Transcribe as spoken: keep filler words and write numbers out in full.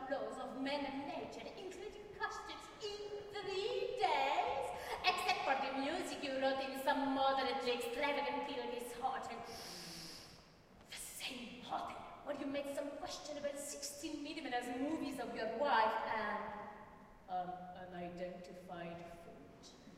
laws of man and nature, including customs, in three days? Except for the music you wrote in some moderately extravagant period is hot and the same hotel where you made some questionable sixteen millimeters movies of your wife and um, unidentified